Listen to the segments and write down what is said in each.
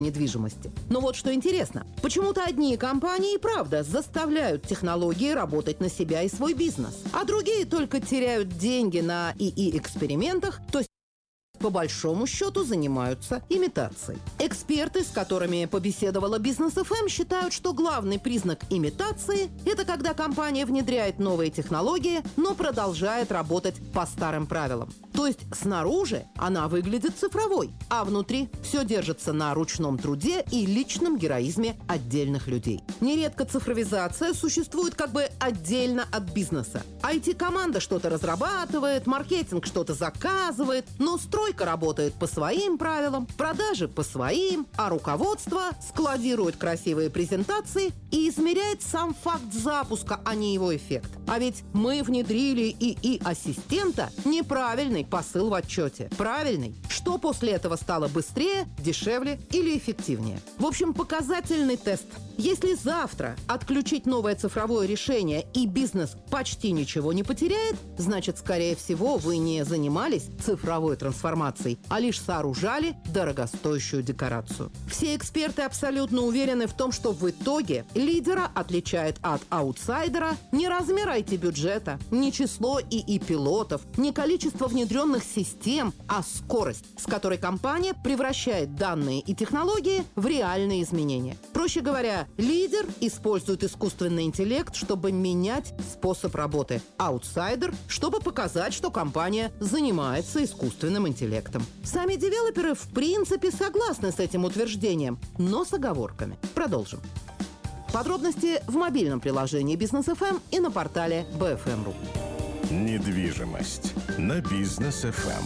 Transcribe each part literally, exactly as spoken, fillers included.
недвижимости. Но вот что интересно, почему-то одни компании, правда, заставляют технологии работать на себя и свой бизнес, а другие только теряют деньги на ИИ-экспериментах, то есть по большому счету занимаются имитацией. Эксперты, с которыми побеседовала Бизнес эф эм, считают, что главный признак имитации – это когда компания внедряет новые технологии, но продолжает работать по старым правилам. То есть снаружи она выглядит цифровой, а внутри все держится на ручном труде и личном героизме отдельных людей. Нередко цифровизация существует как бы отдельно от бизнеса. ай ти-команда что-то разрабатывает, маркетинг что-то заказывает, но стройка работает по своим правилам, продажи по своим, а руководство складирует красивые презентации и измеряет сам факт запуска, а не его эффект. А ведь мы внедрили ИИ-ассистента – неправильный посыл в отчете. Правильный. Что после этого стало быстрее, дешевле или эффективнее? В общем, показательный тест. Если завтра отключить новое цифровое решение и бизнес почти ничего не потеряет, значит, скорее всего, вы не занимались цифровой трансформацией, а лишь сооружали дорогостоящую декорацию. Все эксперты абсолютно уверены в том, что в итоге лидера отличает от аутсайдера не размер ай ти-бюджета, не число ИИ-пилотов, не количество внедренных систем, а скорость, с которой компания превращает данные и технологии в реальные изменения. Проще говоря, лидер использует искусственный интеллект, чтобы менять способ работы. Аутсайдер, чтобы показать, что компания занимается искусственным интеллектом. Сами девелоперы в принципе согласны с этим утверждением, но с оговорками. Продолжим. Подробности в мобильном приложении Бизнес эф эм и на портале би эф эм точка ру. Недвижимость на Бизнес эф эм.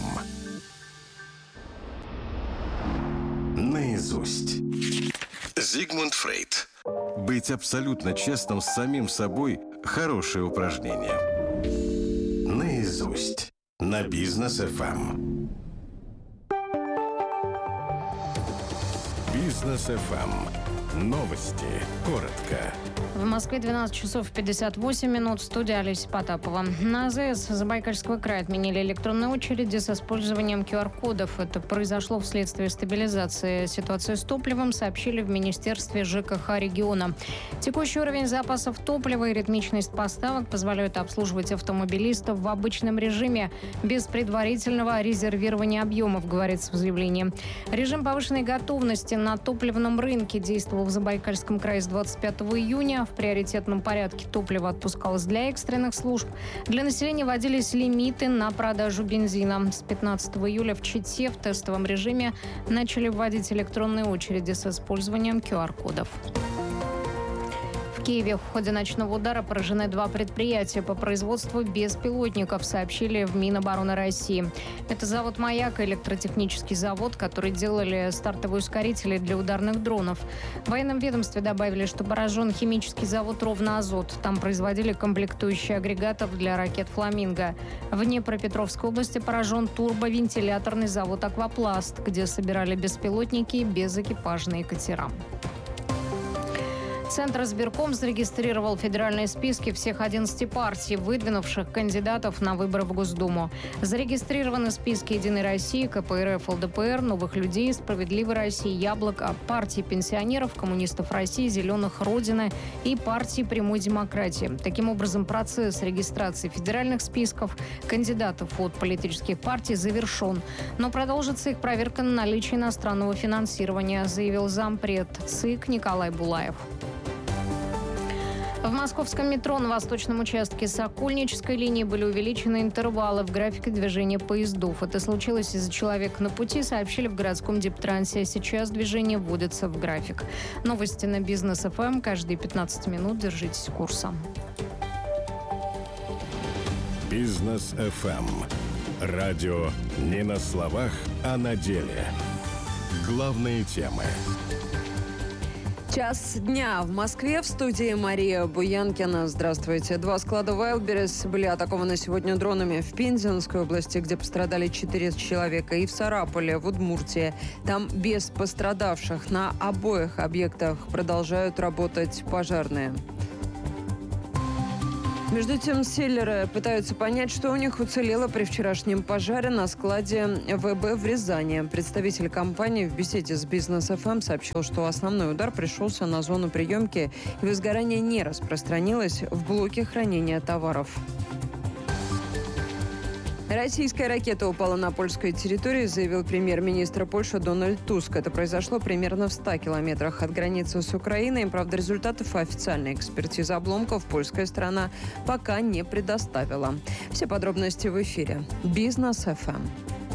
Наизусть. Зигмунд Фрейд. Быть абсолютно честным с самим собой – хорошее упражнение. Наизусть. На Бизнес эф эм. Бизнес эф эм. Новости. Коротко. В Москве двенадцать часов пятьдесят восемь минут. В студии Олеся Потапова. На АЗС Забайкальского края отменили электронные очереди с использованием ку ар-кодов. Это произошло вследствие стабилизации ситуации с топливом, сообщили в Министерстве ЖКХ региона. Текущий уровень запасов топлива и ритмичность поставок позволяют обслуживать автомобилистов в обычном режиме без предварительного резервирования объемов, говорится в заявлении. Режим повышенной готовности на топливном рынке действовал в Забайкальском крае с двадцать пятого июня. В приоритетном порядке топливо отпускалось для экстренных служб. Для населения вводились лимиты на продажу бензина. С пятнадцатого июля в Чите в тестовом режиме начали вводить электронные очереди с использованием ку ар-кодов. В Киеве в ходе ночного удара поражены два предприятия по производству беспилотников, сообщили в Минобороны России. Это завод «Маяк» и электротехнический завод, которые делали стартовые ускорители для ударных дронов. В военном ведомстве добавили, что поражен химический завод «Ровно-Азот». Там производили комплектующие агрегатов для ракет «Фламинго». В Днепропетровской области поражен турбовентиляторный завод «Аквапласт», где собирали беспилотники и безэкипажные катера. Центр избирком зарегистрировал федеральные списки всех одиннадцати партий, выдвинувших кандидатов на выборы в Госдуму. Зарегистрированы списки «Единой России», ка пэ эр эф, эл дэ пэ эр, «Новых людей», «Справедливой России», «Яблоко», партии пенсионеров, коммунистов России, «Зеленых», «Родины» и партии «Прямой демократии». Таким образом, процесс регистрации федеральных списков кандидатов от политических партий завершен. Но продолжится их проверка на наличие иностранного финансирования, заявил зампред ЦИК Николай Булаев. В московском метро на восточном участке Сокольнической линии были увеличены интервалы в графике движения поездов. Это случилось из-за человека на пути, сообщили в городском Дептрансе. Сейчас движение вводится в график. Новости на Бизнес эф эм. Каждые пятнадцать минут держитесь курса. Бизнес эф эм. Радио не на словах, а на деле. Главные темы. Час дня в Москве. В студии Мария Буянкина. Здравствуйте. Два склада Wildberries были атакованы сегодня дронами в Пензенской области, где пострадали четыре человека, и в Сарапуле, в Удмуртии. Там без пострадавших. На обоих объектах продолжают работать пожарные. Между тем, селлеры пытаются понять, что у них уцелело при вчерашнем пожаре на складе ВБ в Рязани. Представитель компании в беседе с Бизнес эф эм сообщил, что основной удар пришелся на зону приемки, и возгорание не распространилось в блоке хранения товаров. Российская ракета упала на польской территории, заявил премьер-министр Польши Дональд Туск. Это произошло примерно в ста километрах от границы с Украиной. Правда, результатов официальной экспертизы обломков польская сторона пока не предоставила. Все подробности в эфире. Бизнес эф эм.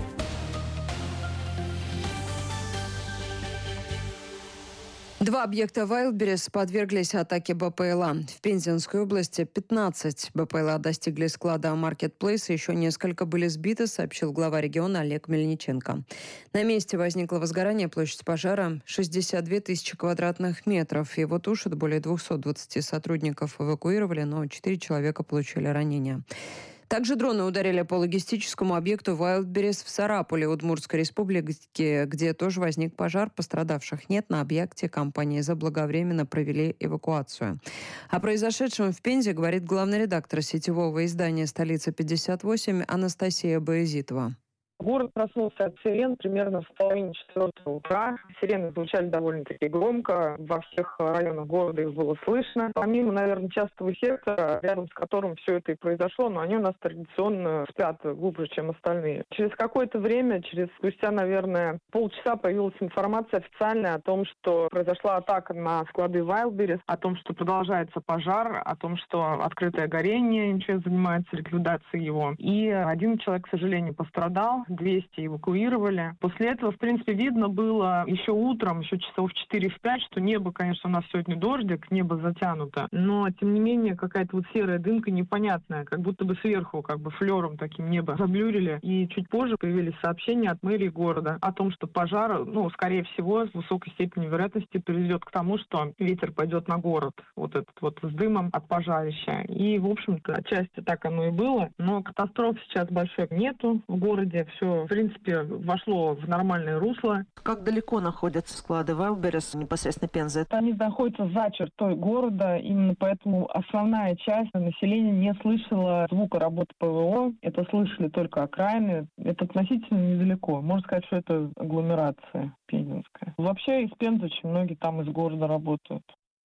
Два объекта Wildberries подверглись атаке БПЛА. В Пензенской области пятнадцать БПЛА достигли склада Market Place, еще несколько были сбиты, сообщил глава региона Олег Мельниченко. На месте возникло возгорание, площадь пожара шестьдесят две тысячи квадратных метров. Его тушат, более двухсот двадцати сотрудников эвакуировали, но четыре человека получили ранения. Также дроны ударили по логистическому объекту Wildberries в Сарапуле, Удмуртской республике, где тоже возник пожар. Пострадавших нет. На объекте компании заблаговременно провели эвакуацию. О произошедшем в Пензе говорит главный редактор сетевого издания «Столица пятьдесят восемь» Анастасия Боязитова. Город проснулся от сирен примерно в половине четвертого утра. Сирены звучали довольно-таки громко. Во всех районах города их было слышно. Помимо, наверное, частого сектора, рядом с которым все это и произошло, но они у нас традиционно спят глубже, чем остальные. Через какое-то время, через спустя, наверное, полчаса появилась информация официальная о том, что произошла атака на склады Wildberries, о том, что продолжается пожар, о том, что открытое горение, МЧС занимается ликвидацией его. И один человек, к сожалению, пострадал. двести эвакуировали. После этого, в принципе, видно было еще утром, еще часов в четыре-пять, что небо, конечно, у нас сегодня дождик, небо затянуто, но, тем не менее, какая-то вот серая дымка непонятная, как будто бы сверху, как бы флером таким небо заблюрили. И чуть позже появились сообщения от мэрии города о том, что пожар, ну, скорее всего, с высокой степенью вероятности приведет к тому, что ветер пойдет на город, вот этот вот с дымом от пожарища. И, в общем-то, отчасти так оно и было, но катастроф сейчас большой нету в городе. Все, в принципе, вошло в нормальное русло. Как далеко находятся склады Wildberries, непосредственно Пензы? Они находятся за чертой города, именно поэтому основная часть населения не слышала звука работы ПВО. Это слышали только окраины. Это относительно недалеко. Можно сказать, что это агломерация пензенская. Вообще из Пензы очень многие там из города работают.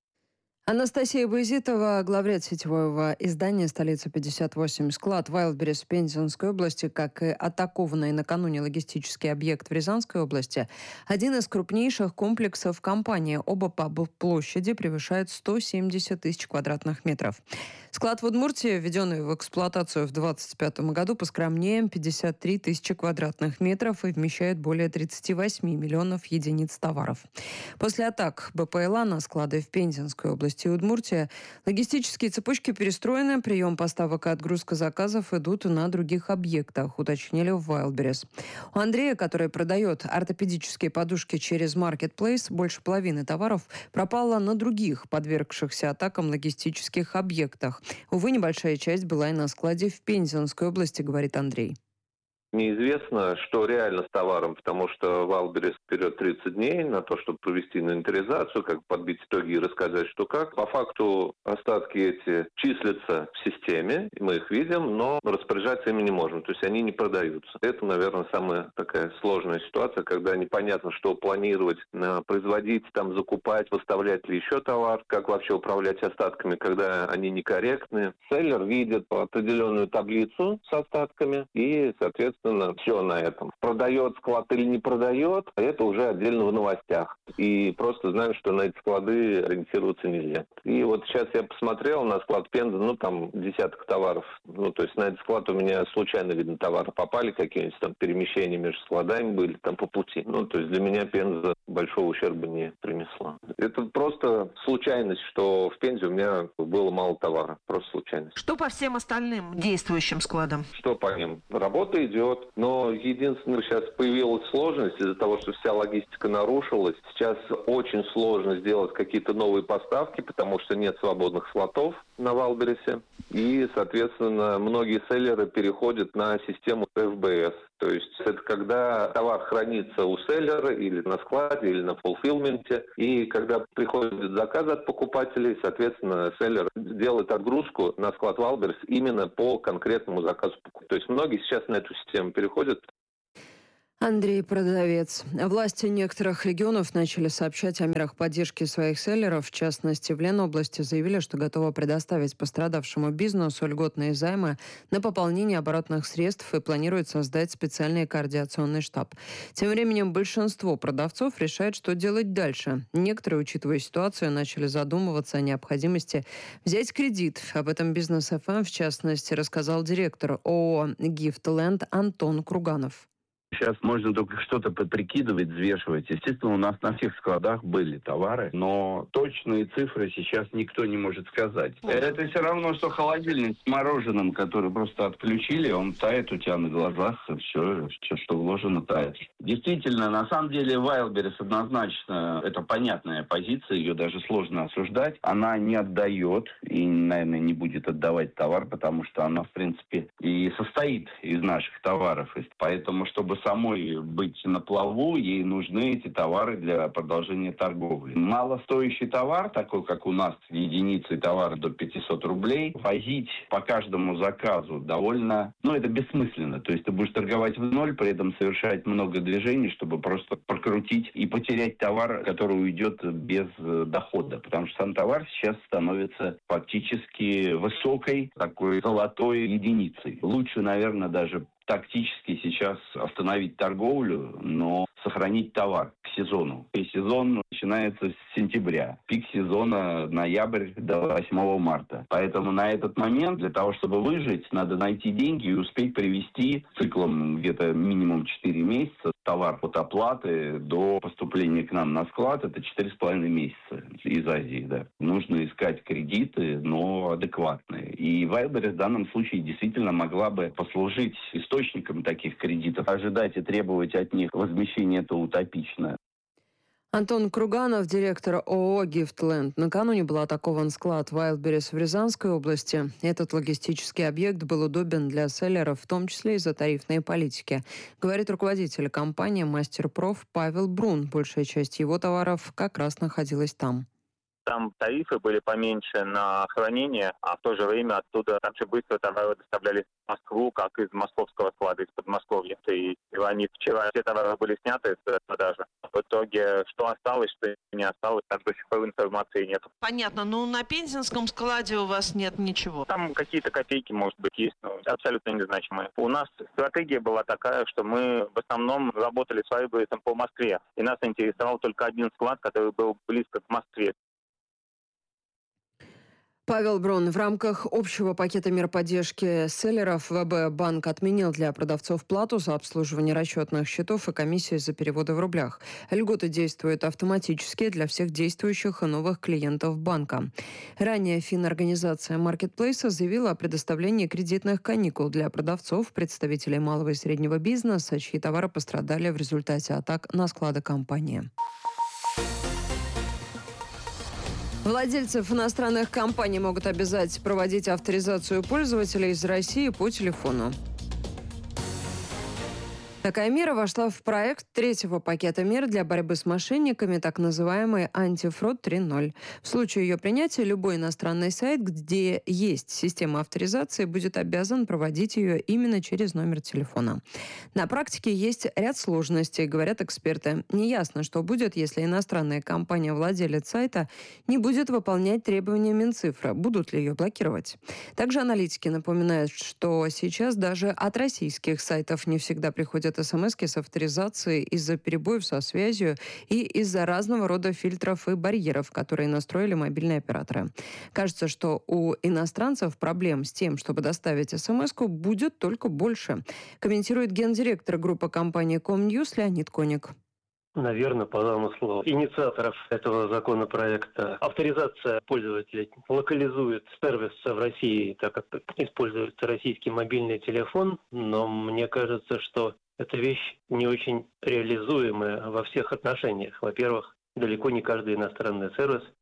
Анастасия Боязитова, главред сетевого издания «Столица пятьдесят восемь». Склад Wildberries в Пензенской области, как и атакованный накануне логистический объект в Рязанской области, один из крупнейших комплексов компании. Оба по площади превышают сто семьдесят тысяч квадратных метров. Склад в Удмуртии, введенный в эксплуатацию в двадцать пятом году, поскромнее пятьдесят три тысячи квадратных метров и вмещает более тридцать восемь миллионов единиц товаров. После атак БПЛА на склады в Пензенской области и Удмуртия логистические цепочки перестроены, прием поставок и отгрузка заказов идут на других объектах, уточнили в Wildberries. У Андрея, который продает ортопедические подушки через Market Place, больше половины товаров пропало на других подвергшихся атакам логистических объектах. Увы, небольшая часть была и на складе в Пензенской области, говорит Андрей. Неизвестно, что реально с товаром, потому что Wildberries вперед тридцать дней на то, чтобы провести инвентаризацию, как подбить итоги и рассказать, что как. По факту остатки эти числятся в системе, мы их видим, но распоряжаться ими не можем, то есть они не продаются. Это, наверное, самая такая сложная ситуация, когда непонятно, что планировать, производить, там, закупать, выставлять ли еще товар, как вообще управлять остатками, когда они некорректны. Селлер видит определенную таблицу с остатками и, соответственно, все на этом. Продает склад или не продает, это уже отдельно в новостях. И просто знаем, что на эти склады ориентироваться нельзя. И вот сейчас я посмотрел на склад Пензы, ну там десяток товаров. Ну то есть на этот склад у меня случайно, видно, товары попали, какие-нибудь там перемещения между складами были там по пути. Ну то есть для меня Пенза большого ущерба не принесла. Это просто случайность, что в Пензе у меня было мало товара. Просто случайность. Что по всем остальным действующим складам? Что по ним? Работа идет. Но единственное, сейчас появилась сложность из-за того, что вся логистика нарушилась. Сейчас очень сложно сделать какие-то новые поставки, потому что нет свободных слотов на Wildberries. И, соответственно, многие селлеры переходят на систему эф бэ эс. То есть это когда товар хранится у селлера или на складе, или на фулфилменте. И когда приходит заказ от покупателей, соответственно, селлер делает отгрузку на склад Валберес именно по конкретному заказу. То есть многие сейчас на эту систему переходят. Андрей Продавец. Власти некоторых регионов начали сообщать о мерах поддержки своих селлеров. В частности, в Ленобласти заявили, что готовы предоставить пострадавшему бизнесу льготные займы на пополнение оборотных средств и планирует создать специальный координационный штаб. Тем временем большинство продавцов решает, что делать дальше. Некоторые, учитывая ситуацию, начали задумываться о необходимости взять кредит. Об этом Бизнес эф эм, в частности, рассказал директор ООО «Гифтленд» Антон Круганов. Сейчас можно только что-то прикидывать, взвешивать. Естественно, у нас на всех складах были товары, но точные цифры сейчас никто не может сказать. Это все равно, что холодильник с мороженым, который просто отключили, он тает у тебя на глазах, все, все что вложено, тает. Действительно, на самом деле, Вайлберес однозначно, это понятная позиция, ее даже сложно осуждать. Она не отдает и, наверное, не будет отдавать товар, потому что она, в принципе, и состоит из наших товаров. Поэтому, чтобы самой быть на плаву, ей нужны эти товары для продолжения торговли. Малостоящий товар, такой как у нас, единицы товара до пятьсот рублей, возить по каждому заказу довольно, ну, это бессмысленно. То есть ты будешь торговать в ноль, при этом совершать много движений, чтобы просто прокрутить и потерять товар, который уйдет без дохода. Потому что сам товар сейчас становится фактически высокой, такой золотой единицей. Лучше, наверное, даже тактически сейчас остановить торговлю, но сохранить товар к сезону. И сезон начинается с сентября. Пик сезона ноябрь до восьмого марта. Поэтому на этот момент для того, чтобы выжить, надо найти деньги и успеть привезти циклом где-то минимум четыре месяца товар от оплаты до поступления к нам на склад. Это четыре с половиной месяца из Азии. Да. Нужно искать кредиты, но адекватные. И Вайлберес в данном случае действительно могла бы послужить источником таких кредитов. Ожидать и требовать от них возмещения — это утопично. Антон Круганов, директор ООО «Гифтленд». Накануне был атакован склад Вайлберес в Рязанской области. Этот логистический объект был удобен для селлеров, в том числе из-за тарифной политики. Говорит руководитель компании «Мастерпроф» Павел Брун. Большая часть его товаров как раз находилась там. Там тарифы были поменьше на хранение, а в то же время оттуда также быстро товары доставляли в Москву, как из московского склада, из Подмосковья. И они вчера все товары были сняты с продажи. В итоге, что осталось, что не осталось, так до сих пор информации нет. Понятно. Ну, на Пензенском складе у вас нет ничего? Там какие-то копейки, может быть, есть, но абсолютно незначимые. У нас стратегия была такая, что мы в основном работали с Вайлбересом по Москве. И нас интересовал только один склад, который был близко к Москве. Павел Брун. В рамках общего пакета мер поддержки селлеров ВБ-банк отменил для продавцов плату за обслуживание расчетных счетов и комиссии за переводы в рублях. Льготы действуют автоматически для всех действующих и новых клиентов банка. Ранее финорганизация маркетплейса заявила о предоставлении кредитных каникул для продавцов, представителей малого и среднего бизнеса, чьи товары пострадали в результате атак на склады компании. Владельцев иностранных компаний могут обязать проводить авторизацию пользователей из России по телефону. Такая мера вошла в проект третьего пакета мер для борьбы с мошенниками, так называемый антифрод три ноль. В случае ее принятия любой иностранный сайт, где есть система авторизации, будет обязан проводить ее именно через номер телефона. На практике есть ряд сложностей, говорят эксперты. Неясно, что будет, если иностранная компания-владелец сайта не будет выполнять требования Минцифры. Будут ли ее блокировать? Также аналитики напоминают, что сейчас даже от российских сайтов не всегда приходят смски с авторизацией из-за перебоев со связью и из-за разного рода фильтров и барьеров, которые настроили мобильные операторы. Кажется, что у иностранцев проблем с тем, чтобы доставить смс-ку, будет только больше, комментирует гендиректор группы компании Комньюз Леонид Коник. Наверное, по замыслу инициаторов этого законопроекта авторизация пользователя локализует сервис в России, так как используется российский мобильный телефон, но мне кажется, что эта вещь не очень реализуемая во всех отношениях. Во-первых, далеко не каждый иностранный сервис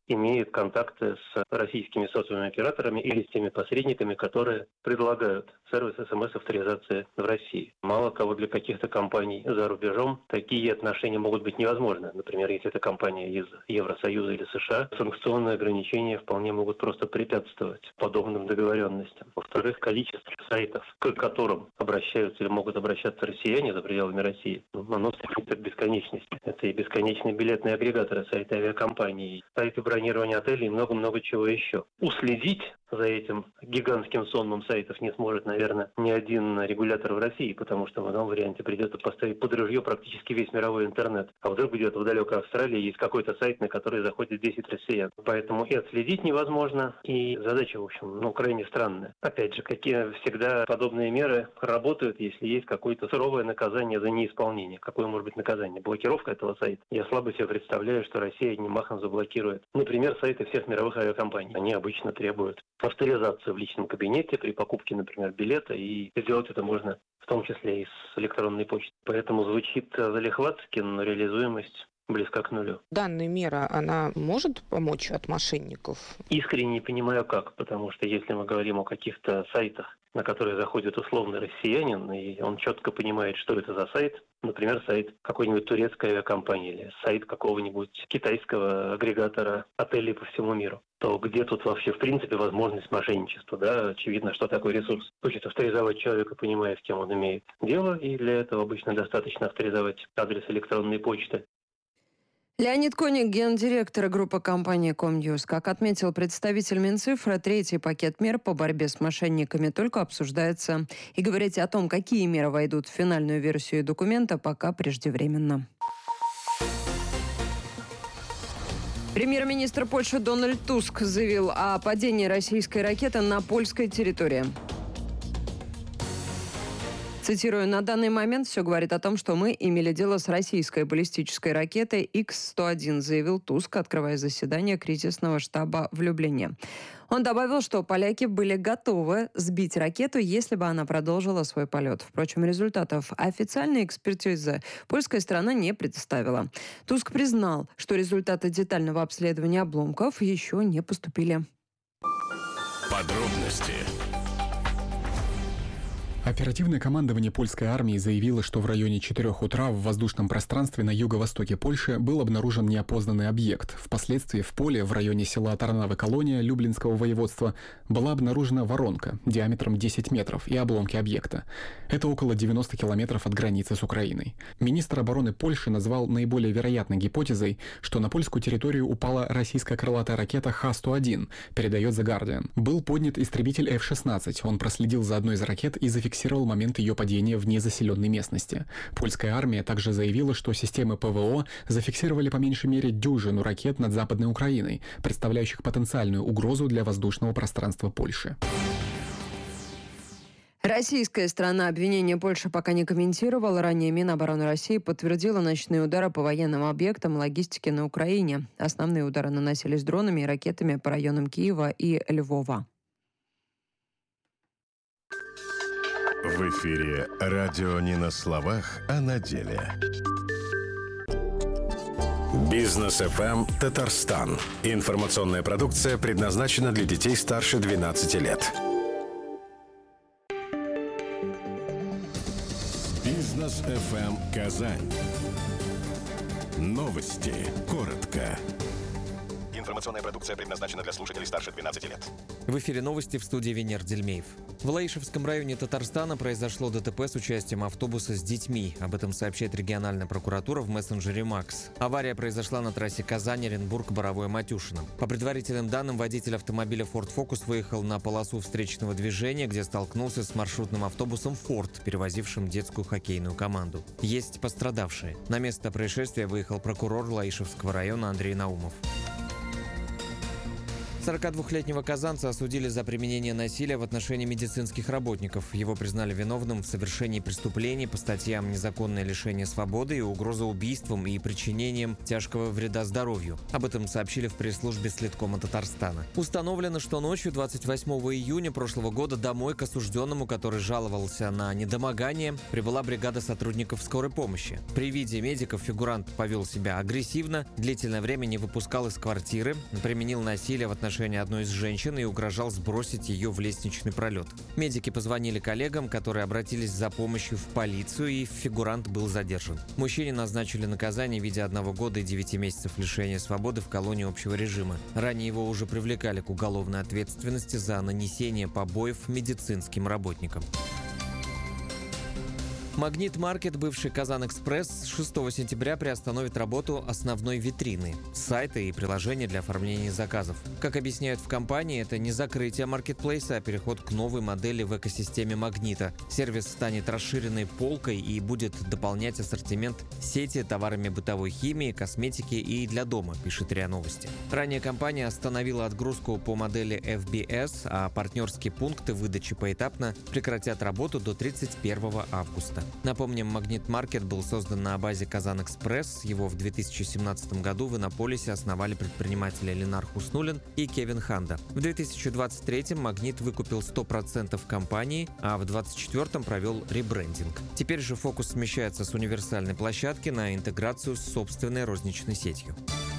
имеет контакты с российскими сотовыми операторами или с теми посредниками, которые предлагают сервис СМС-авторизации в России. Мало того, для каких-то компаний за рубежом такие отношения могут быть невозможны. Например, если это компания из Евросоюза или США, санкционные ограничения вполне могут просто препятствовать подобным договоренностям. Во-вторых, количество сайтов, к которым обращаются или могут обращаться россияне за пределами России, оно стремится к бесконечности. Это и бесконечные билетные агрегаторы, сайты авиакомпаний, сайты бронирования отелей и много-много чего еще. Уследить за этим гигантским сонмом сайтов не сможет, наверное, ни один регулятор в России, потому что в одном варианте придется поставить под ружье практически весь мировой интернет. А вдруг где-то в далекой Австралии есть какой-то сайт, на который заходит десять россиян. Поэтому и отследить невозможно, и задача, в общем, ну, крайне странная. Опять же, какие всегда подобные меры работают, если есть какое-то суровое наказание за неисполнение. Какое может быть наказание? Блокировка этого сайта? Я слабо себе представляю, что Россия одним махом заблокирует. Например, сайты всех мировых авиакомпаний. Они обычно требуют авторизацию в личном кабинете при покупке, например, билета, и сделать это можно в том числе и с электронной почты. Поэтому звучит залихватски, но реализуемость близка к нулю. Данная мера, она может помочь от мошенников? Искренне не понимаю как, потому что если мы говорим о каких-то сайтах, на которые заходит условный россиянин, и он четко понимает, что это за сайт, например, сайт какой-нибудь турецкой авиакомпании или сайт какого-нибудь китайского агрегатора отелей по всему миру, то где тут вообще в принципе возможность мошенничества? Да? Очевидно, что такой ресурс хочет авторизовать человека, понимая, с кем он имеет дело, и для этого обычно достаточно авторизовать адрес электронной почты. Леонид Коник, гендиректор группы компании Комньюз. Как отметил представитель Минцифры, третий пакет мер по борьбе с мошенниками только обсуждается. И говорить о том, какие меры войдут в финальную версию документа, пока преждевременно. Премьер-министр Польши Дональд Туск заявил о падении российской ракеты на польской территории. Цитирую, «На данный момент все говорит о том, что мы имели дело с российской баллистической ракетой икс сто один», заявил Туск, открывая заседание кризисного штаба в Люблине. Он добавил, что поляки были готовы сбить ракету, если бы она продолжила свой полет. Впрочем, результатов официальной экспертизы польская сторона не предоставила. Туск признал, что результаты детального обследования обломков еще не поступили. Подробности. Оперативное командование польской армии заявило, что в районе четырёх утра в воздушном пространстве на юго-востоке Польши был обнаружен неопознанный объект. Впоследствии в поле в районе села Тарнавы-Колония Люблинского воеводства была обнаружена воронка диаметром десять метров и обломки объекта. Это около девяносто километров от границы с Украиной. Министр обороны Польши назвал наиболее вероятной гипотезой, что на польскую территорию упала российская крылатая ракета Х сто один, передает The Guardian. Был поднят истребитель эф шестнадцать. Он проследил за одной из ракет и зафиксировал фиксировал момент ее падения в незаселенной местности. Польская армия также заявила, что системы ПВО зафиксировали по меньшей мере дюжину ракет над Западной Украиной, представляющих потенциальную угрозу для воздушного пространства Польши. Российская сторона обвинения Польши пока не комментировала. Ранее Минобороны России подтвердила ночные удары по военным объектам логистики на Украине. Основные удары наносились дронами и ракетами по районам Киева и Львова. В эфире радио не на словах, а на деле. Бизнес эф эм Татарстан. Информационная продукция предназначена для детей старше двенадцати лет. Бизнес эф эм Казань. Новости. Коротко. Информационная продукция предназначена для слушателей старше двенадцати лет. В эфире новости, в студии Венер Дельмеев. В Лаишевском районе Татарстана произошло ДТП с участием автобуса с детьми. Об этом сообщает региональная прокуратура в мессенджере «Макс». Авария произошла на трассе Казань-Оренбург-Боровое-Матюшино. По предварительным данным, водитель автомобиля Ford Focus выехал на полосу встречного движения, где столкнулся с маршрутным автобусом Ford, перевозившим детскую хоккейную команду. Есть пострадавшие. На место происшествия выехал прокурор Лаишевского района Андрей Наумов. сорокадвухлетнего казанца осудили за применение насилия в отношении медицинских работников. Его признали виновным в совершении преступлений по статьям «Незаконное лишение свободы» и «Угроза убийством и причинением тяжкого вреда здоровью». Об этом сообщили в пресс-службе Следкома Татарстана. Установлено, что ночью двадцать восьмого июня прошлого года домой к осужденному, который жаловался на недомогание, прибыла бригада сотрудников скорой помощи. При виде медиков фигурант повел себя агрессивно, длительное время не выпускал из квартиры, применил насилие в отношении одной из женщин и угрожал сбросить ее в лестничный пролет. Медики позвонили коллегам, которые обратились за помощью в полицию, и фигурант был задержан. Мужчине назначили наказание в виде одного года и девяти месяцев лишения свободы в колонии общего режима. Ранее его уже привлекали к уголовной ответственности за нанесение побоев медицинским работникам. Магнит Маркет, бывший Казан-Экспресс, с шестого сентября приостановит работу основной витрины – сайта и приложения для оформления заказов. Как объясняют в компании, это не закрытие маркетплейса, а переход к новой модели в экосистеме Магнита. Сервис станет расширенной полкой и будет дополнять ассортимент сети товарами бытовой химии, косметики и для дома, пишет РИА Новости. Ранее компания остановила отгрузку по модели эф би эс, а партнерские пункты выдачи поэтапно прекратят работу до тридцать первого августа. Напомним, Магнит Маркет был создан на базе Казан-Экспресс. Его в две тысячи семнадцатом году в Иннополисе основали предприниматели Ленар Хуснуллин и Кевин Ханда. В две тысячи двадцать третьем Магнит выкупил сто процентов компании, а в две тысячи двадцать четвёртом провел ребрендинг. Теперь же фокус смещается с универсальной площадки на интеграцию с собственной розничной сетью.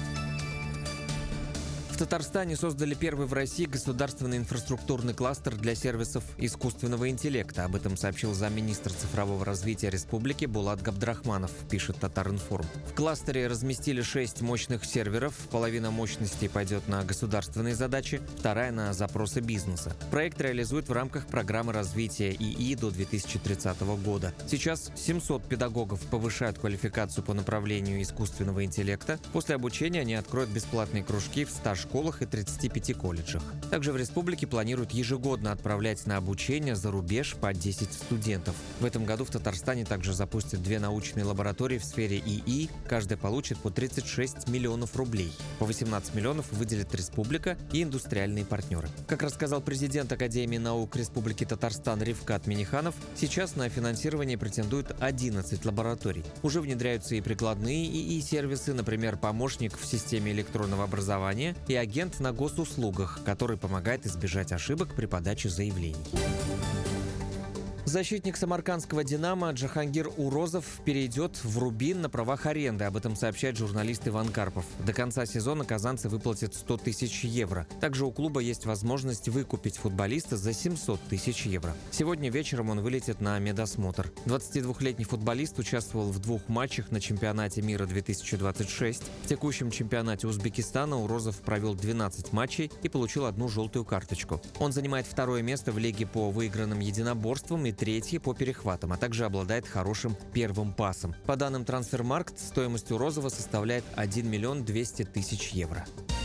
В Татарстане создали первый в России государственный инфраструктурный кластер для сервисов искусственного интеллекта. Об этом сообщил замминистра цифрового развития республики Булат Габдрахманов, пишет Татаринформ. В кластере разместили шесть мощных серверов. Половина мощности пойдет на государственные задачи, вторая на запросы бизнеса. Проект реализует в рамках программы развития ИИ до две тысячи тридцатого года. Сейчас семьсот педагогов повышают квалификацию по направлению искусственного интеллекта. После обучения они откроют бесплатные кружки в ста школах и тридцати пяти колледжах. Также в республике планируют ежегодно отправлять на обучение за рубеж по десять студентов. В этом году в Татарстане также запустят две научные лаборатории в сфере ИИ. Каждая получит по тридцать шесть миллионов рублей. По восемнадцать миллионов выделит республика и индустриальные партнеры. Как рассказал президент Академии наук Республики Татарстан Рифкат Миниханов, сейчас на финансирование претендуют одиннадцать лабораторий. Уже внедряются и прикладные ИИ-сервисы, например, помощник в системе электронного образования и агент на госуслугах, который помогает избежать ошибок при подаче заявлений. Защитник самаркандского «Динамо» Джахангир Урозов перейдет в «Рубин» на правах аренды. Об этом сообщает журналист Иван Карпов. До конца сезона казанцы выплатят сто тысяч евро. Также у клуба есть возможность выкупить футболиста за семьсот тысяч евро. Сегодня вечером он вылетит на медосмотр. двадцатидвухлетний футболист участвовал в двух матчах на чемпионате мира две тысячи двадцать шесть. В текущем чемпионате Узбекистана Урозов провел двенадцать матчей и получил одну желтую карточку. Он занимает второе место в лиге по выигранным единоборствам и третье по перехватам, а также обладает хорошим первым пасом. По данным Трансфермаркт, стоимость Урозова составляет один миллион двести тысяч евро.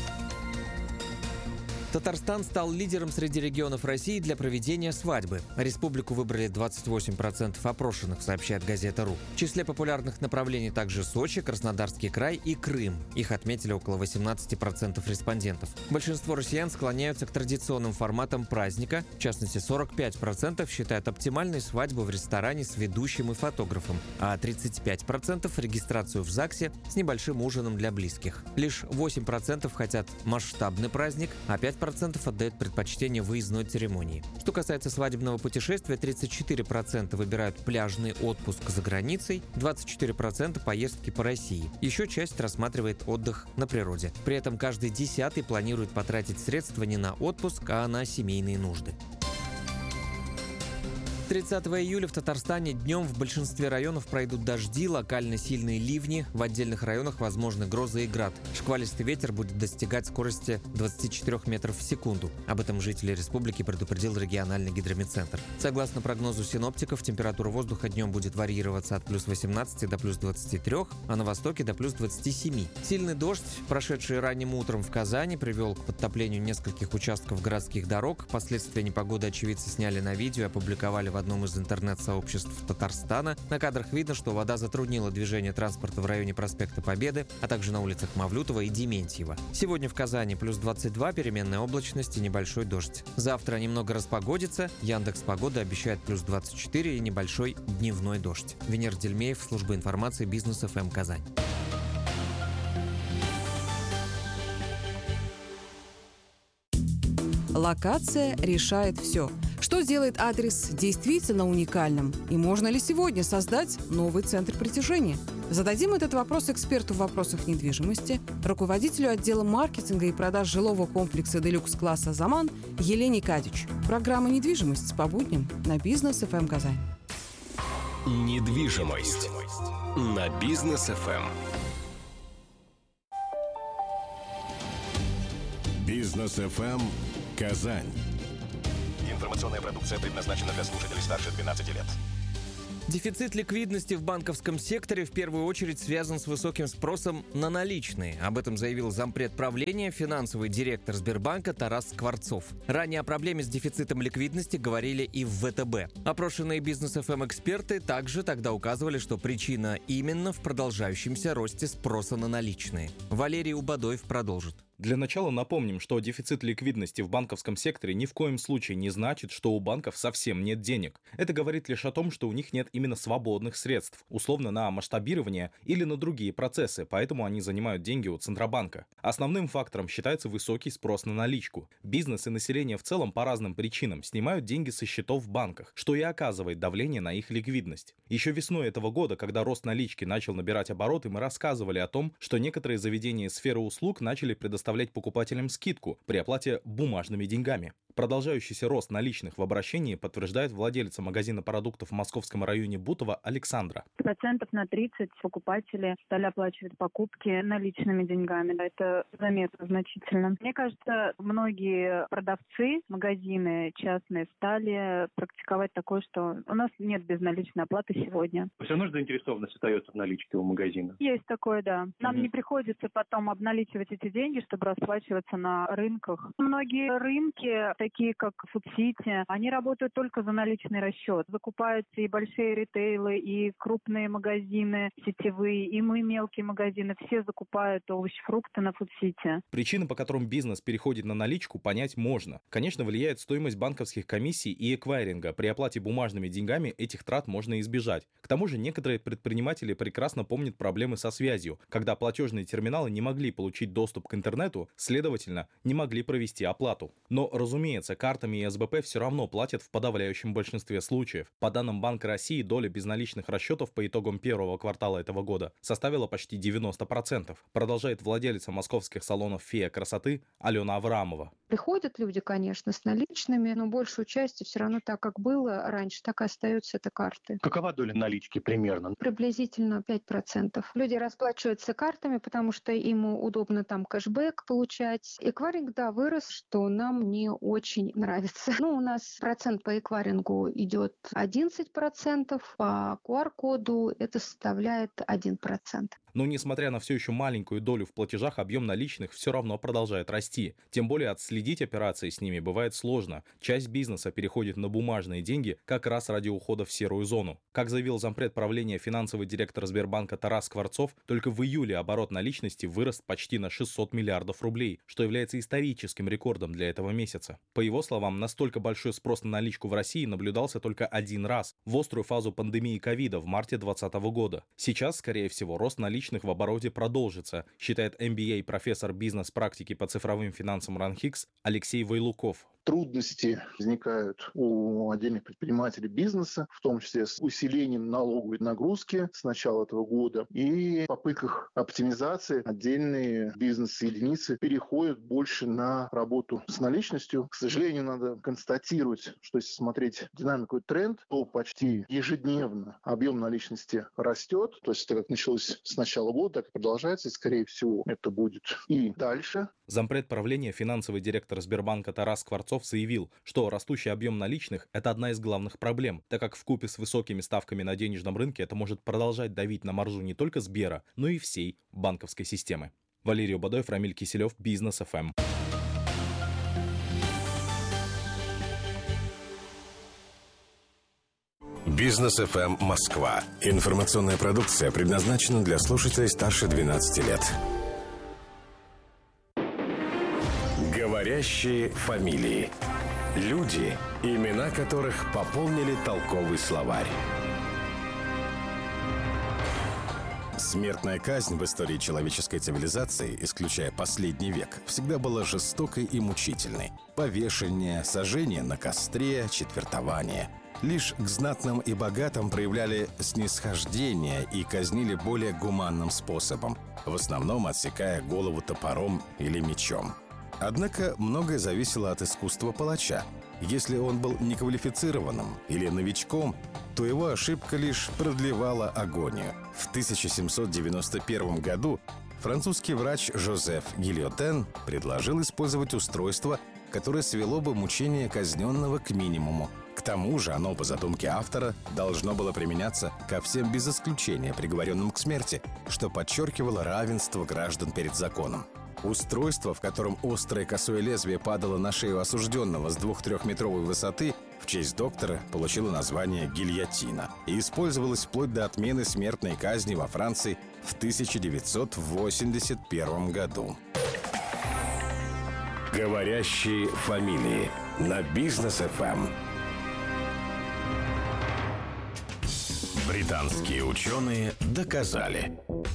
Татарстан стал лидером среди регионов России для проведения свадьбы. Республику выбрали двадцать восемь процентов опрошенных, сообщает газета.ру. В числе популярных направлений также Сочи, Краснодарский край и Крым. Их отметили около восемнадцати процентов респондентов. Большинство россиян склоняются к традиционным форматам праздника. В частности, сорок пять процентов считают оптимальной свадьбу в ресторане с ведущим и фотографом, а тридцать пять процентов регистрацию в ЗАГСе с небольшим ужином для близких. Лишь восемь процентов хотят масштабный праздник, а пять процентов отдают предпочтение выездной церемонии. Что касается свадебного путешествия, тридцать четыре процента выбирают пляжный отпуск за границей, двадцать четыре процента поездки по России. Еще часть рассматривает отдых на природе. При этом каждый десятый планирует потратить средства не на отпуск, а на семейные нужды. тридцатого июля в Татарстане днем в большинстве районов пройдут дожди, локально сильные ливни, в отдельных районах возможны грозы и град. Шквалистый ветер будет достигать скорости двадцати четырёх метров в секунду. Об этом жители республики предупредил региональный гидрометцентр. Согласно прогнозу синоптиков, температура воздуха днем будет варьироваться от плюс восемнадцати до плюс двадцати трёх, а на востоке до плюс двадцати семи. Сильный дождь, прошедший ранним утром в Казани, привел к подтоплению нескольких участков городских дорог. Последствия непогоды очевидцы сняли на видео и опубликовали в одном из интернет-сообществ Татарстана. На кадрах видно, что вода затруднила движение транспорта в районе проспекта Победы, а также на улицах Мавлютова и Дементьева. Сегодня в Казани плюс двадцать два, переменная облачность и небольшой дождь. Завтра немного распогодится. Яндекс.Погода обещает плюс двадцать четыре и небольшой дневной дождь. Венер Дельмеев, служба информации Бизнес эф эм Казань. Локация решает все. Что сделает адрес действительно уникальным? И можно ли сегодня создать новый центр притяжения? Зададим этот вопрос эксперту в вопросах недвижимости, руководителю отдела маркетинга и продаж жилого комплекса «Делюкс-класса Заман» Елене Кадич. Программа «Недвижимость» по будням на Бизнес эф эм Казань. Недвижимость на Бизнес эф эм. Бизнес эф эм Казань. Информационная продукция предназначена для слушателей старше двенадцати лет. Дефицит ликвидности в банковском секторе в первую очередь связан с высоким спросом на наличные. Об этом заявил зампред правления, финансовый директор Сбербанка Тарас Скворцов. Ранее о проблеме с дефицитом ликвидности говорили и в вэ тэ бэ. Опрошенные Бизнес эф эм эксперты также тогда указывали, что причина именно в продолжающемся росте спроса на наличные. Валерий Убадоев продолжит. Для начала напомним, что дефицит ликвидности в банковском секторе ни в коем случае не значит, что у банков совсем нет денег. Это говорит лишь о том, что у них нет именно свободных средств, условно на масштабирование или на другие процессы, поэтому они занимают деньги у Центробанка. Основным фактором считается высокий спрос на наличку. Бизнес и население в целом по разным причинам снимают деньги со счетов в банках, что и оказывает давление на их ликвидность. Еще весной этого года, когда рост налички начал набирать обороты, мы рассказывали о том, что некоторые заведения сферы услуг начали предоставлять покупателям скидку при оплате бумажными деньгами. Продолжающийся рост наличных в обращении подтверждает владелица магазина продуктов в московском районе Бутово Александра. Процентов на тридцать покупатели стали оплачивать покупки наличными деньгами. Это заметно значительно. Мне кажется, многие продавцы, магазины частные стали практиковать такое, что у нас нет безналичной оплаты сегодня. Все равно же заинтересованность остается в наличке у магазина. Есть такое, да. Нам Mm-hmm. не приходится потом обналичивать эти деньги, чтобы расплачиваться на рынках. Многие рынки, такие как Фудсити, они работают только за наличный расчет. Закупаются и большие ритейлы, и крупные магазины сетевые, и мы, мелкие магазины, все закупают овощи, фрукты на Фудсити. Причины, по которым бизнес переходит на наличку, понять можно. Конечно, влияет стоимость банковских комиссий и эквайринга. При оплате бумажными деньгами этих трат можно избежать. К тому же некоторые предприниматели прекрасно помнят проблемы со связью, когда платежные терминалы не могли получить доступ к интернету, следовательно, не могли провести оплату. Но, разумеется, картами и эс бэ пэ все равно платят в подавляющем большинстве случаев. По данным Банка России, доля безналичных расчетов по итогам первого квартала этого года составила почти девяносто процентов. Продолжает владелица московских салонов «Фея красоты» Алена Аврамова. Приходят люди, конечно, с наличными, но большую часть все равно так, как было раньше, так и остаются это карты. Какова доля налички примерно? Приблизительно пять процентов. Люди расплачиваются картами, потому что им удобно там кэшбэк получать. Эквайринг, да, вырос, что нам не очень нравится. Ну, у нас процент по эквайрингу идет одиннадцать процентов, по ку ар-коду это составляет один процент. Но несмотря на все еще маленькую долю в платежах, объем наличных все равно продолжает расти. Тем более отследить операции с ними бывает сложно. Часть бизнеса переходит на бумажные деньги как раз ради ухода в серую зону. Как заявил зампред правления финансовый директор Сбербанка Тарас Скворцов, только в июле оборот наличности вырос почти на шестьсот миллиардов рублей, что является историческим рекордом для этого месяца. По его словам, настолько большой спрос на наличку в России наблюдался только один раз, в острую фазу пандемии ковида в марте двадцатого года. Сейчас, скорее всего, рост наличных в обороте продолжится, считает эм би эй профессор бизнес-практики по цифровым финансам РАНХИКС Алексей Вайлуков. Трудности возникают у отдельных предпринимателей бизнеса, в том числе с усилением налоговой нагрузки с начала этого года. И в попытках оптимизации отдельные бизнес-единицы переходят больше на работу с наличностью. К сожалению, надо констатировать, что если смотреть динамику и тренд, то почти ежедневно объем наличности растет. То есть это как началось с начала года, так и продолжается. И, скорее всего, это будет и дальше. Зампред правления финансовый директор Сбербанка Тарас Скворцов заявил, что растущий объем наличных – это одна из главных проблем, так как вкупе с высокими ставками на денежном рынке это может продолжать давить на маржу не только Сбера, но и всей банковской системы. Валерий Убадоев, Рамиль Киселев, Бизнес эф эм. Бизнес эф эм Москва. Информационная продукция предназначена для слушателей старше двенадцати лет. Говорящие фамилии. Люди, имена которых пополнили толковый словарь. Смертная казнь в истории человеческой цивилизации, исключая последний век, всегда была жестокой и мучительной. Повешение, сожжение на костре, четвертование. Лишь к знатным и богатым проявляли снисхождение и казнили более гуманным способом, в основном отсекая голову топором или мечом. Однако многое зависело от искусства палача. Если он был неквалифицированным или новичком, то его ошибка лишь продлевала агонию. В тысяча семьсот девяносто первом году французский врач Жозеф Гильотен предложил использовать устройство, которое свело бы мучение казненного к минимуму. К тому же оно, по задумке автора, должно было применяться ко всем без исключения приговоренным к смерти, что подчеркивало равенство граждан перед законом. Устройство, в котором острое косое лезвие падало на шею осужденного с двух-трехметровой высоты, в честь доктора получило название гильотина и использовалось вплоть до отмены смертной казни во Франции в тысяча девятьсот восемьдесят первом году. Говорящие фамилии на Бизнес эф эм. Британские ученые доказали.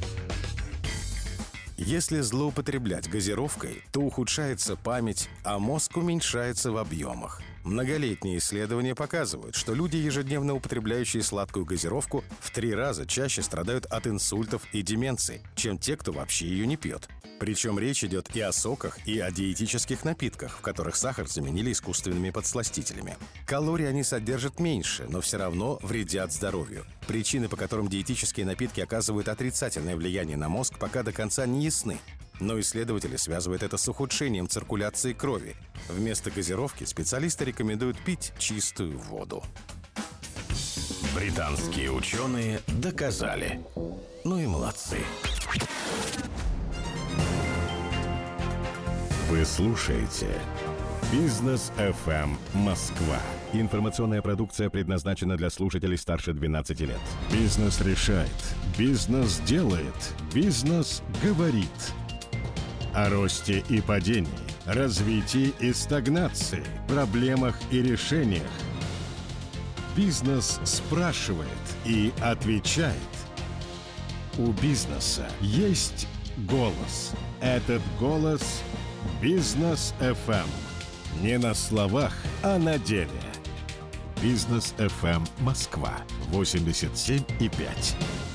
Если злоупотреблять газировкой, то ухудшается память, а мозг уменьшается в объемах. Многолетние исследования показывают, что люди, ежедневно употребляющие сладкую газировку, в три раза чаще страдают от инсультов и деменции, чем те, кто вообще ее не пьет. Причем речь идет и о соках, и о диетических напитках, в которых сахар заменили искусственными подсластителями. Калорий они содержат меньше, но все равно вредят здоровью. Причины, по которым диетические напитки оказывают отрицательное влияние на мозг, пока до конца не ясны. Но исследователи связывают это с ухудшением циркуляции крови. Вместо газировки специалисты рекомендуют пить чистую воду. Британские ученые доказали. Ну и молодцы. Вы слушаете Бизнес эф эм Москва. Информационная продукция предназначена для слушателей старше двенадцати лет. Бизнес решает. Бизнес делает. Бизнес говорит. О росте и падении, развитии и стагнации, проблемах и решениях. Бизнес спрашивает и отвечает. У бизнеса есть голос. Этот голос – Бизнес эф эм. Не на словах, а на деле. Бизнес эф эм Москва восемьдесят семь и пять.